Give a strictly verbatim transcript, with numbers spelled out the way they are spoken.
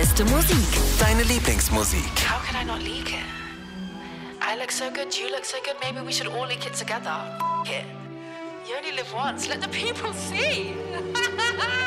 Beste Musik. Deine Lieblingsmusik. How can I not leak it? I look so good, you look so good, maybe we should all leak it together. F- it. You only live once, let the people see.